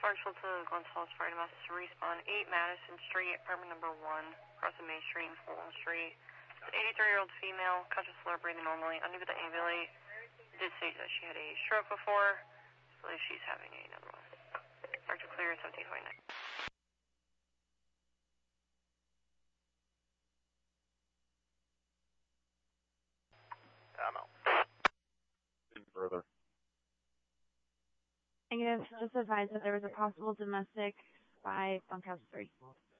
Clarksville to Gonzales Fire Domestic Respawn, 8 Madison Street, apartment number 1, crossing Main Street and Fulton Street. 83-year-old female, conscious, alert, breathing normally, unable to ambulate. Did say that she had a stroke before. I believe she's having another one. Rectal clear, 1729. I'm out. Further. Negative. Just advised that there was a possible domestic by bunkhouse 3.